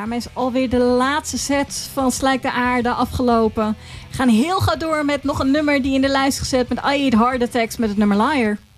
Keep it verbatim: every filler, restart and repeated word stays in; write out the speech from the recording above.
daarmee is alweer de laatste set van Slijk de Aarde afgelopen. We gaan heel gauw door met nog een nummer die in de lijst gezet met I Eat Heart Attacks met het nummer Liar.